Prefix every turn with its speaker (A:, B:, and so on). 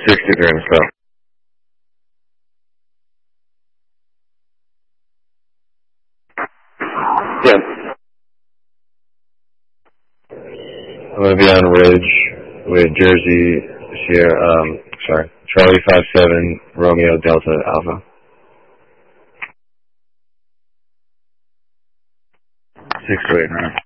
A: 63 in the Yeah. I'm going to be on Ridge with Jersey Charlie 57 Romeo Delta Alpha. 6 to 800.